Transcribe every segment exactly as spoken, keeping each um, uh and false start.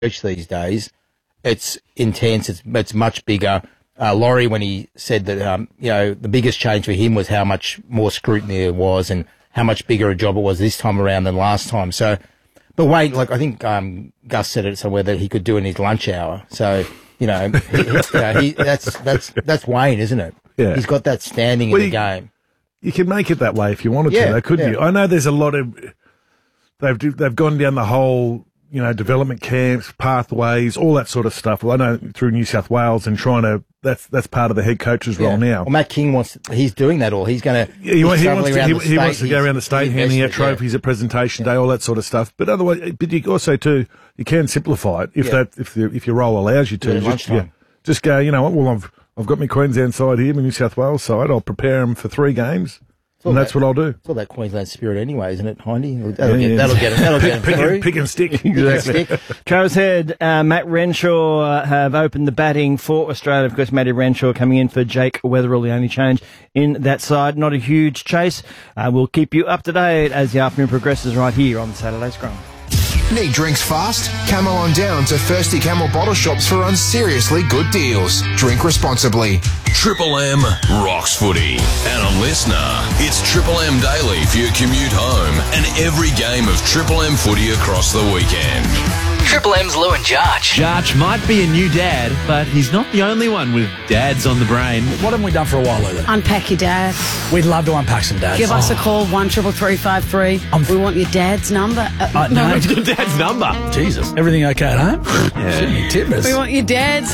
these days, it's intense. It's it's much bigger. Uh, Laurie, when he said that, um, you know, the biggest change for him was how much more scrutiny there was and how much bigger a job it was this time around than last time. So, but Wayne, like I think um, Gus said it somewhere that he could do in his lunch hour. So, you know, he, he, you know he, that's that's that's Wayne, isn't it? Yeah. He's got that standing Well, in the you- game. You can make it that way if you wanted Yeah, to, though, couldn't yeah. you? I know there's a lot of they've do- they've gone down the whole, you know, development camps, pathways, all that sort of stuff. Well, I know through New South Wales and trying to that's that's part of the head coach's role now. Well, Matt King wants. He's doing that all. He's going to. Yeah, he, he wants to, he, he wants to go around the state, handing out yeah. trophies at presentation day, all that sort of stuff. But otherwise, but you also too, you can simplify it if Yeah. that if the, if your role allows you to. Yeah, just, lunchtime. just go. You know what? Well, I've I've got my Queensland side here, my New South Wales side. I'll prepare them for three games, and that's what I'll do. It's all that Queensland spirit, anyway, isn't it, Hindy? That'll, Yeah, get, yeah. that'll get it. That'll get him Pick through. and, pick and stick. Exactly. Travis Head, uh, Matt Renshaw uh, have opened the batting for Australia. Of course, Matty Renshaw coming in for Jake Weatherall, the only change in that side. Not a huge chase. Uh, we'll keep you up to date as the afternoon progresses right here on the Saturday Scrum. Need drinks fast? Camel on down to Thirsty Camel bottle shops for unseriously good deals. Drink responsibly. Triple M rocks footy. And a listener, it's Triple M Daily for your commute home and every game of Triple M footy across the weekend. Triple M's Lou and Jarch. Jarch might be a new dad, but he's not the only one with dads on the brain. What haven't we done for a while, Lou? Unpack your dad. We'd love to unpack some dads. Give us a call, one triple three five three. We want your dad's number. Uh, Uh, no, Your dad's number. Jesus. Everything okay at home? Yeah. Timbers. we want your dad's.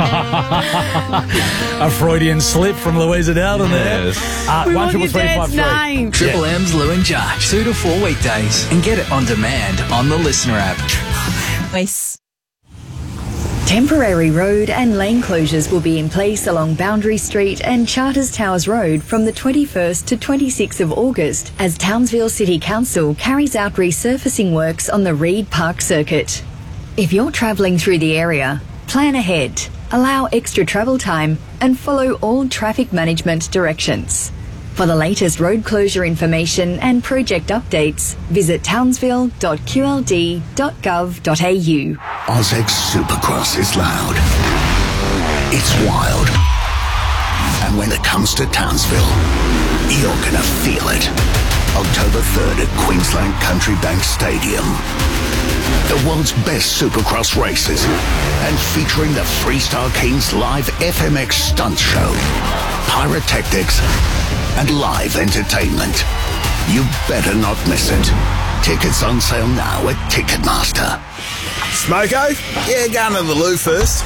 A Freudian slip from Louisa Dowden there. Yes. Uh, We one want triple your three five dad's three. name. Triple M's Lou and Jarch. Two to four weekdays. And get it on demand on the Listener app. Nice. Temporary road and lane closures will be in place along Boundary Street and Charters Towers Road from the twenty-first to twenty-sixth of August as Townsville City Council carries out resurfacing works on the Reed Park Circuit. If you're travelling through the area, plan ahead, allow extra travel time and follow all traffic management directions. For the latest road closure information and project updates, visit townsville dot q l d dot gov dot a u. Ozex Supercross is loud. It's wild. And when it comes to Townsville, you're gonna feel it. October third at Queensland Country Bank Stadium. The world's best Supercross races and featuring the Freestar Kings live F M X stunt show, pyrotechnics and live entertainment. You better not miss it. Tickets on sale now at Ticketmaster. Smoko? Yeah, going to the loo first.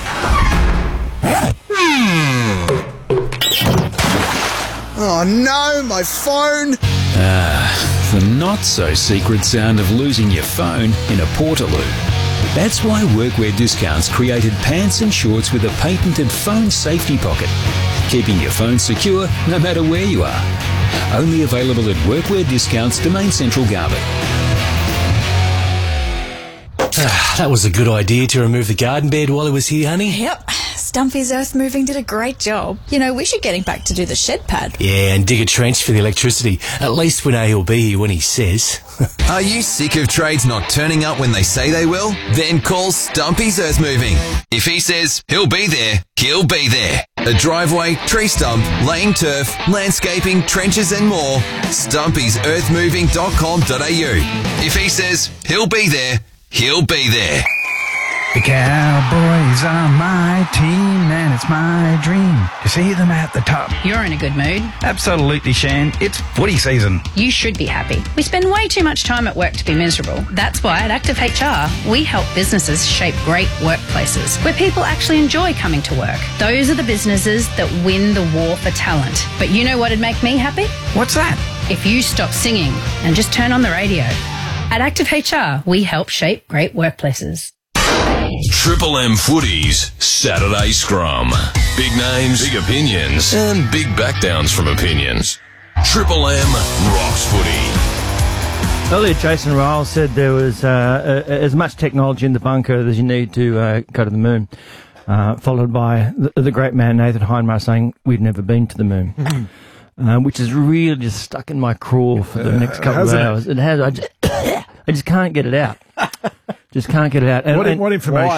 Oh no, my phone! Ah, the not-so-secret sound of losing your phone in a Portaloo. That's why Workwear Discounts created pants and shorts with a patented phone safety pocket, keeping your phone secure no matter where you are. Only available at Workwear Discounts, Domain Central, Garbutt. Ah, that was a good idea to remove the garden bed while he was here, honey. Yep. Stumpy's Earth Moving did a great job. You know, we should get him back to do the shed pad. Yeah, and dig a trench for the electricity. At least we know he'll be here when he says. Are you sick of trades not turning up when they say they will? Then call Stumpy's Earth Moving. If he says he'll be there, he'll be there. A driveway, tree stump, laying turf, landscaping, trenches and more. Stumpy's earth moving dot com dot a u. If he says he'll be there, he'll be there. The Cowboys are my team, and it's my dream to see them at the top. You're in a good mood. Absolutely, Shan. It's footy season. You should be happy. We spend way too much time at work to be miserable. That's why at Active H R, we help businesses shape great workplaces where people actually enjoy coming to work. Those are the businesses that win the war for talent. But you know what'd make me happy? What's that? If you stop singing and just turn on the radio. At Active H R, we help shape great workplaces. Triple M Footy's Saturday Scrum. Big names, big opinions, and big backdowns from opinions. Triple M rocks footy. Earlier, Jason Ryall said there was uh, uh, as much technology in the bunker as you need to uh, go to the moon, uh, followed by the, the great man Nathan Hindmarsh saying we've never been to the moon, uh, which is really just stuck in my craw for the next couple of hours. It? it has. I just, I just can't get it out. Just can't get it out. And, What, and what information?